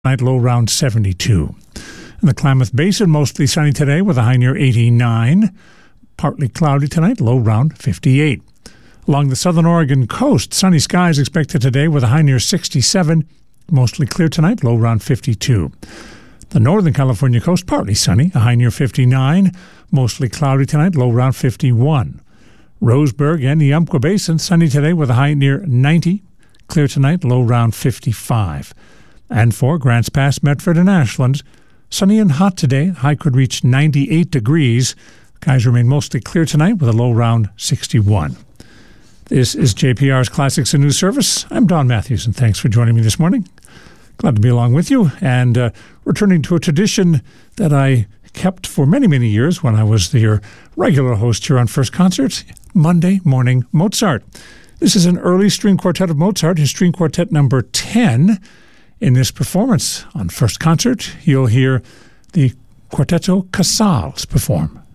Night low around 72. In the Klamath Basin, mostly sunny today with a high near 89. Partly cloudy tonight, low around 58. Along the southern Oregon coast, sunny skies expected today with a high near 67. Mostly clear tonight, low around 52. The northern California coast, partly sunny, a high near 59. Mostly cloudy tonight, low around 51. Roseburg and the Umpqua Basin, sunny today with a high near 90. Clear tonight, low around 55. And for Grants Pass, Medford, and Ashland, sunny and hot today. High could reach 98 degrees. Skies remain mostly clear tonight with a low around 61. This is JPR's Classics and News Service. I'm Don Matthews, and thanks for joining me this morning. Glad to be along with you, and returning to a tradition that I kept for many, many years when I was your regular host here on First Concert, Monday Morning Mozart. This is an early string quartet of Mozart, his string quartet number 10. In this performance on First Concert, you'll hear the Quartetto Casals perform.